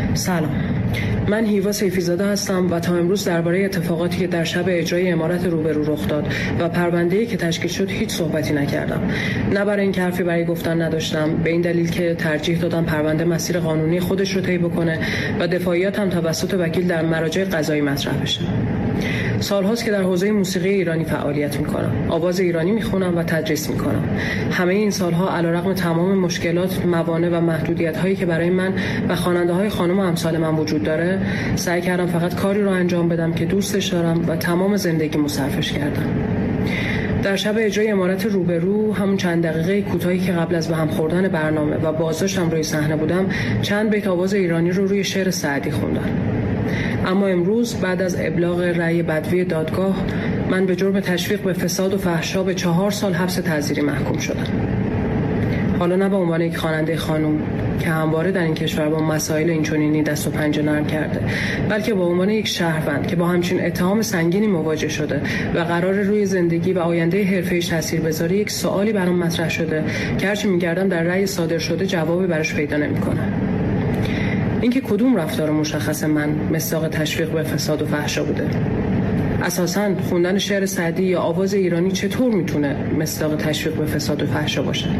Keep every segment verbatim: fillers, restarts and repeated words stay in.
سلام، من هیوا سیفی‌زاده هستم و تا امروز درباره اتفاقاتی که در شب اجرای امارت روبرو رخ داد و پرونده‌ای که تشکیل شد هیچ صحبتی نکردم. نه برای این حرفی برای گفتن نداشتم، به این دلیل که ترجیح دادم پرونده مسیر قانونی خودش رو طی بکنه و دفاعیات هم توسط وکیل در مراجع قضایی مطرح بشه. سال‌هاست که در حوزه موسیقی ایرانی فعالیت می‌کنم. آواز ایرانی می‌خونم و تدریس می‌کنم. همه این سال‌ها علیرغم تمام مشکلات، موانع و محدودیت‌هایی که برای من و خواننده‌های خانم و امثال من وجود داره، سعی کردم فقط کاری رو انجام بدم که دوستش دارم و تمام زندگیمو صرفش کردم. در شب اجرای امارت روبرو، همون چند دقیقه کوتاهی که قبل از به هم خوردن برنامه و بازداشتم روی صحنه بودم، چند بیت آواز ایرانی رو روی شعر سعدی خوندم. اما امروز بعد از ابلاغ رأی بدوی دادگاه، من به جرم تشویق به فساد و فحشا به چهار سال حبس تعزیری محکوم شدم. حالا نه به عنوان یک خواننده خانم که همواره در این کشور با مسائل اینچنینی دست و پنجه نرم کرده، بلکه به عنوان یک شهروند که با همچین اتهام سنگینی مواجه شده و قرار روی زندگی و آینده حرفه‌ایش تاثیر بذاره، یک سوالی برام مطرح شده که هرچی می‌گردم در رأی صادر شده جوابی براش پیدا نمی‌کنم. اینکه کدوم رفتار مشخص من مصداق تشویق به فساد و فحشا بوده؟ اساساً خوندن شعر سعدی یا آواز ایرانی چطور میتونه مصداق تشویق به فساد و فحشا باشه؟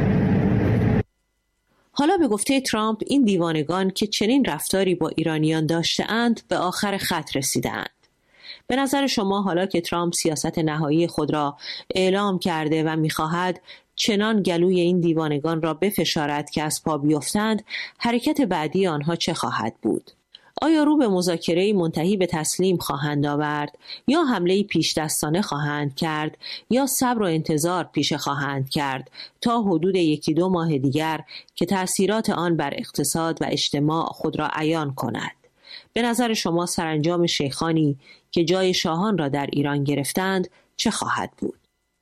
حالا به گفته ترامپ، این دیوانگان که چنین رفتاری با ایرانیان داشته‌اند به آخر خط رسیده‌اند. به نظر شما حالا که ترامپ سیاست نهایی خود را اعلام کرده و می‌خواهد چنان گلوی این دیوانگان را بفشارد که از پا بیفتند، حرکت بعدی آنها چه خواهد بود؟ آیا رو به مذاکره منتهی به تسلیم خواهند آورد یا حمله پیش دستانه خواهند کرد یا صبر و انتظار پیشه خواهند کرد تا حدود یکی دو ماه دیگر که تأثیرات آن بر اقتصاد و اجتماع خود را عیان کند؟ به نظر شما سرانجام شیخانی که جای شاهان را در ایران گرفتند چه خواهد بود؟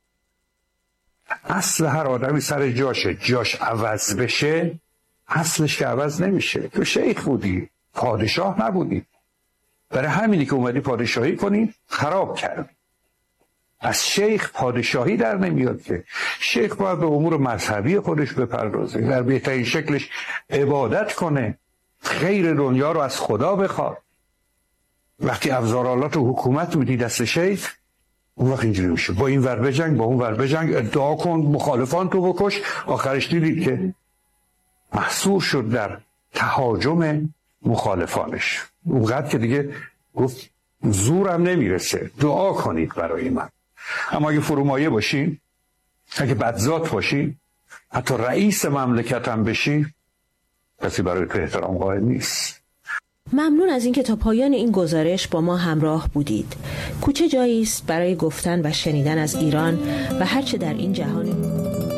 اصل هر آدمی سر جاشه، جاش عوض بشه اصلش که عوض نمیشه. تو شیخ بودی، پادشاه نبودی، برای همینی که اومدی پادشاهی کنی خراب کردی. از شیخ پادشاهی در نمیاد که. شیخ باید به امور مذهبی خودش بپردازه، در بهترین شکلش عبادت کنه، خیر دنیا رو از خدا بخواد. وقتی ابزارالات و حکومت میدی دست شیخ، اون وقت اینجوری میشه، با این ور بجنگ، با اون ور بجنگ، ادعا کن، مخالفان تو بکش. آخرش دیدید که محصور شد در تهاجم مخالفانش. اونقدر که دیگه گفت زورم نمیرسه، دعا کنید برای من. اما اگه فرومایه باشی، اگه بدذات باشی، حتی رئیس مملکت هم بشی، کسی برای تو احترام قائل نیست. ممنون از اینکه تا پایان این گزارش با ما همراه بودید. کوچه جایی است برای گفتن و شنیدن از ایران و هرچه در این جهان